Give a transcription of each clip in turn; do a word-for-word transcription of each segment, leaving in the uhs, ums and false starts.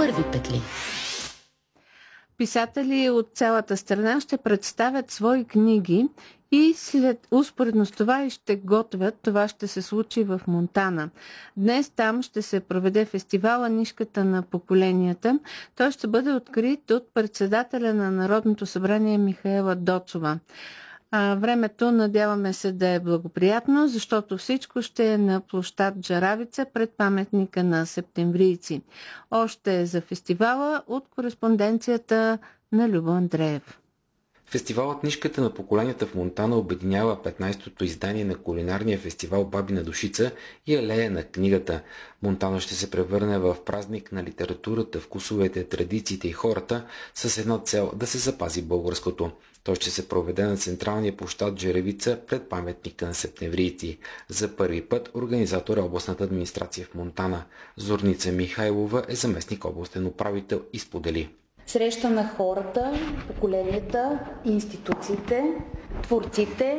първи петли. Писатели от цялата страна ще представят свои книги и след успоредно с това и ще готвят. Това ще се случи в Монтана. Днес там ще се проведе фестивала Нишката на поколенията. Той ще бъде открит от председателя на Народното събрание Михаела Доцова. А времето, надяваме се, да е благоприятно, защото всичко ще е на площад Джаравица пред паметника на септемврийци. Още за фестивала от кореспонденцията на Любо Андреев. Фестивалът Нишката на поколенията в Монтана обединява петнайсетото издание на кулинарния фестивал Бабина душица и алея на книгата. Монтана ще се превърне в празник на литературата, вкусовете, традициите и хората с една цел да се запази българското. Той ще се проведе на централния площад Джаравица пред паметника на септемврийци. За първи път организатор е областната администрация в Монтана. Зорница Михайлова е заместник областен управител и сподели: среща на хората, поколенията, институциите, творците,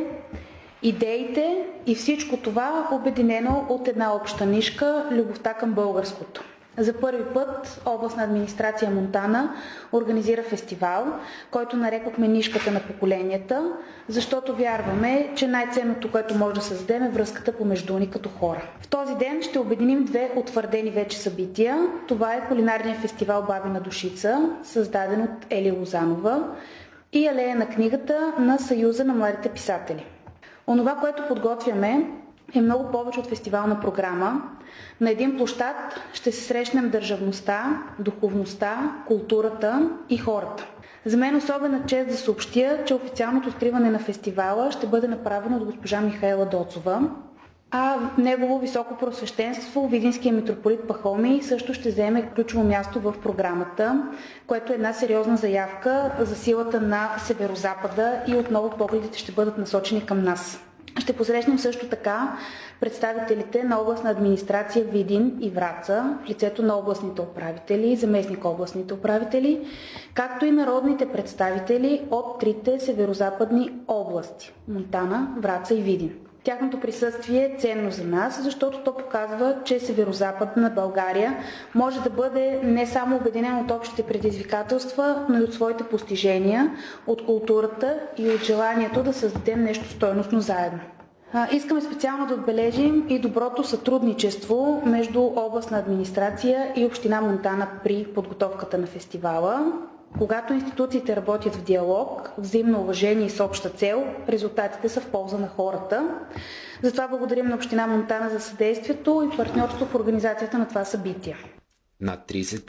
идеите и всичко това обединено от една обща нишка – любовта към българското. За първи път областна администрация Монтана организира фестивал, който нарекохме Нишката на поколенията, защото вярваме, че най-ценното, което може да създадем, е връзката помежду ни като хора. В този ден ще обединим две утвърдени вече събития. Това е кулинарният фестивал Бабина душица, създаден от Ели Лозанова, и алея на книгата на Съюза на младите писатели. Онова, което подготвяме, е много повече от фестивална програма. На един площад ще се срещнем държавността, духовността, културата и хората. За мен особена чест да съобщя, че официалното откриване на фестивала ще бъде направено от госпожа Михаела Доцова, а негово високо просвещенство, видинския митрополит Пахомий, също ще вземе ключово място в програмата, което е една сериозна заявка за силата на Северозапада и отново погледите ще бъдат насочени към нас. Ще посрещнем също така представителите на областна администрация Видин и Враца в лицето на областните управители и заместник областните управители, както и народните представители от трите северозападни области – Монтана, Враца и Видин. Тяхното присъствие е ценно за нас, защото то показва, че Северозападна България може да бъде не само обединена от общите предизвикателства, но и от своите постижения, от културата и от желанието да създадем нещо стойностно заедно. Искаме специално да отбележим и доброто сътрудничество между областна администрация и община Монтана при подготовката на фестивала. Когато институциите работят в диалог, взаимно уважение и с обща цел, резултатите са в полза на хората. Затова благодарим на община Монтана за съдействието и партньорство в организацията на това събитие. Над трийсет